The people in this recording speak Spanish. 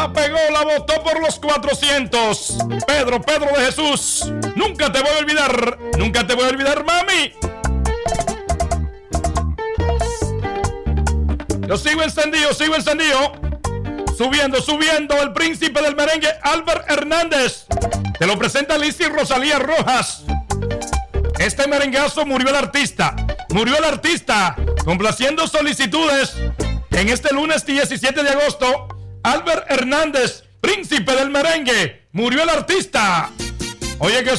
La pegó, la botó por los 400. Pedro de Jesús. Nunca te voy a olvidar. Nunca te voy a olvidar, mami. Yo sigo encendido. Subiendo. El príncipe del merengue, Albert Hernández. Te lo presenta Lizzy Rosalía Rojas. Este merengazo murió el artista. Complaciendo solicitudes. En este lunes 17 de agosto, Albert Hernández, príncipe del merengue, murió el artista. Oye, que